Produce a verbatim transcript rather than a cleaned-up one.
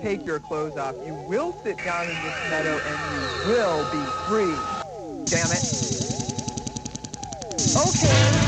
take your clothes off. You will sit down in this meadow and you will be free. Damn it. Okay.